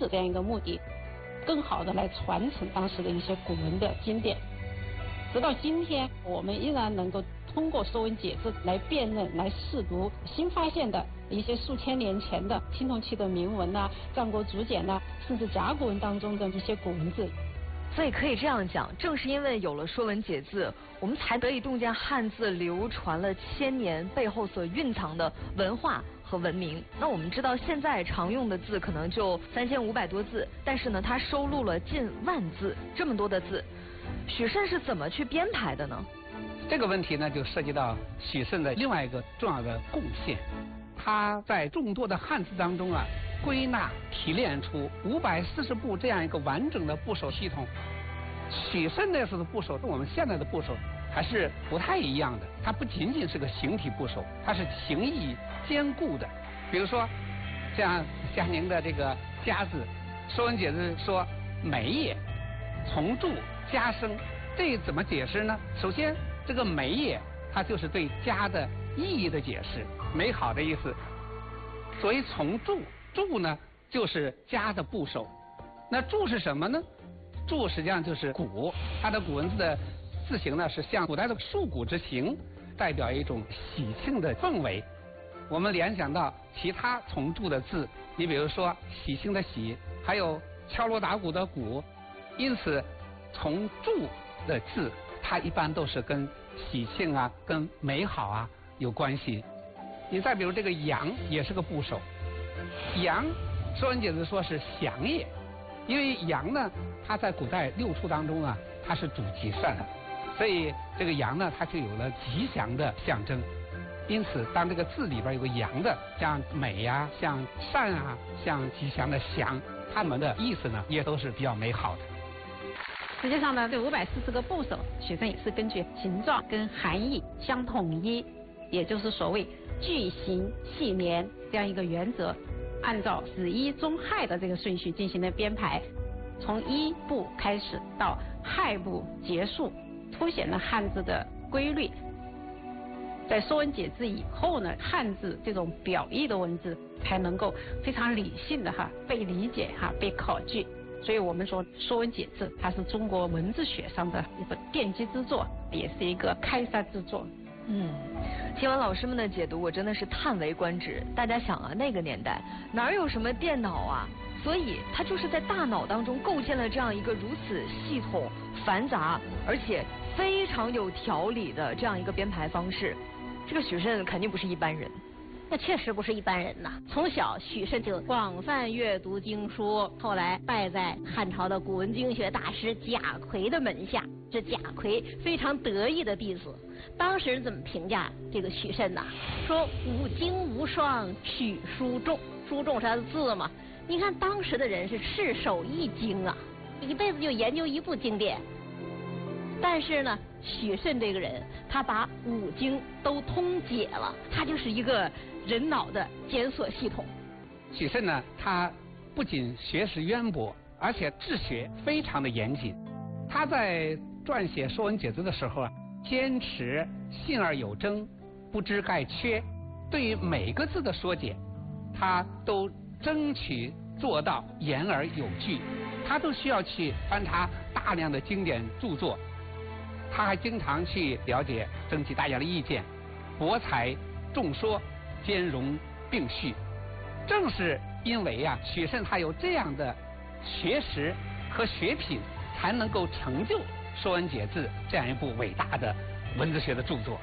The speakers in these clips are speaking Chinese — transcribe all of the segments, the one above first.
字这样一个目的，更好的来传承当时的一些古文的经典。直到今天，我们依然能够通过《说文解字》来辨认、来试读新发现的一些数千年前的青铜器的铭文呐、战国竹简呐、甚至甲骨文当中的一些古文字。 所以可以这样讲，正是因为有了《说文解字》，我们才得以洞见汉字流传了千年背后所蕴藏的文化和文明。那我们知道，现在常用的字可能就3500多字，但是呢，它收录了近万字，这么多的字，许慎是怎么去编排的呢？ 这个问题呢，就涉及到许慎的另外一个重要的贡献。他在众多的汉字当中啊，归纳提炼出540部这样一个完整的部首系统。许慎那时候的部首跟我们现在的部首还是不太一样的，它不仅仅是个形体部首，它是情意兼顾的。比如说，像您的这个“家”字，《说文解字》说美也，从注加声，这怎么解释呢？首先，这个美也，它就是对家的意义的解释，美好的意思。所谓从注，注呢就是家的部首。那注是什么呢？注实际上就是鼓，它的古文字的字形呢是像古代的树鼓之形，代表一种喜庆的氛围。我们联想到其他从注的字，你比如说喜庆的喜，还有敲锣打鼓的鼓，因此从注的字它一般都是跟喜庆啊、跟美好啊有关系。你再比如这个阳也是个部首，阳《说文解字》说是祥也，因为阳呢，它在古代六畜当中啊，它是主吉善的，所以这个阳呢，它就有了吉祥的象征。因此，当这个字里边有个阳的，像美呀、像善啊、像吉祥的祥，它们的意思呢，也都是比较美好的。 实际上呢，这540个部首，许慎也是根据形状跟含义相统一，也就是所谓句形系连这样一个原则，按照子一中亥的这个顺序进行了编排，从一部开始到亥部结束，凸显了汉字的规律。在《说文解字》以后呢，汉字这种表意的文字才能够非常理性的被理解被考据。所以我们说《说文解字》它是中国文字学上的一本奠基之作，也是一个开山之作。 听完老师们的解读，我真的是叹为观止。大家想啊，那个年代哪有什么电脑啊？所以他就是在大脑当中构建了这样一个如此系统、繁杂而且非常有条理的这样一个编排方式。这个许慎肯定不是一般人。 那确实不是一般人呐！从小许慎就广泛阅读经书，后来拜在汉朝的古文经学大师贾逵的门下。这贾逵非常得意的弟子，当时人怎么评价这个许慎呐？说五经无双，许书重。书重是他的字嘛？你看当时的人是赤手一经啊，一辈子就研究一部经典。但是呢，许慎这个人，他把五经都通解了，他就是一个人脑的检索系统。 许慎呢，他不仅学识渊博，而且治学非常的严谨。他在撰写《说文解字》的时候啊，坚持信而有征，不知盖缺。对于每个字的说解，他都争取做到言而有据。他都需要去翻查大量的经典著作。他还经常去了解、征集大家的意见，博采众说，兼容并蓄。正是因为许慎他有这样的学识和学品，才能够成就《说文解字》这样一部伟大的文字学的著作。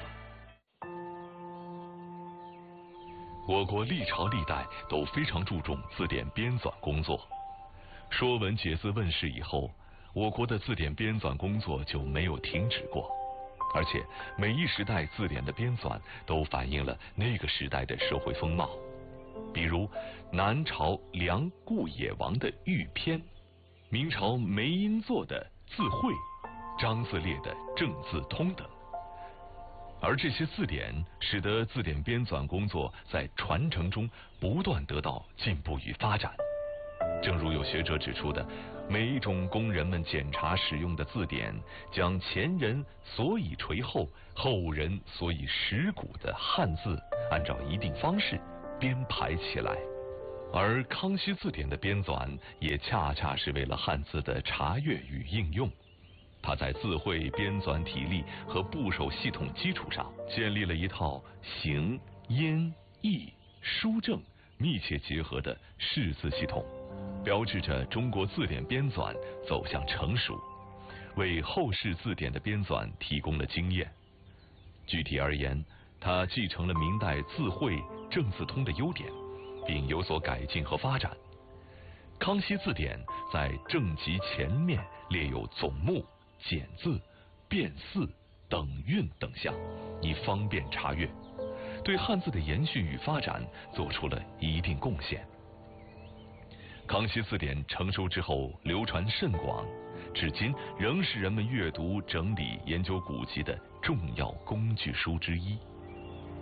我国历朝历代都非常注重字典编纂工作，《说文解字》问世以后，我国的字典编纂工作就没有停止过，而且每一时代字典的编纂都反映了那个时代的社会风貌。比如南朝梁顾野王的《玉篇》，明朝梅因作的《字会》，张自烈的《正字通》等。而这些字典使得字典编纂工作在传承中不断得到进步与发展。正如有学者指出的，每一种供人们检查使用的字典，将前人所以垂后，后人所以蚀古的汉字，按照一定方式编排起来。 而康熙字典的编纂也恰恰是为了汉字的查阅与应用。他在字汇编纂体例和部首系统基础上，建立了一套形、音、义、书正密切结合的识字系统，标志着中国字典编纂走向成熟，为后世字典的编纂提供了经验。具体而言，它继承了明代字汇正字通的优点，并有所改进和发展。康熙字典在正集前面列有总目、简字、变字、等韵等项，以方便查阅，对汉字的延续与发展做出了一定贡献。康熙字典成熟之后流传甚广，至今仍是人们阅读、整理、研究古籍的重要工具书之一。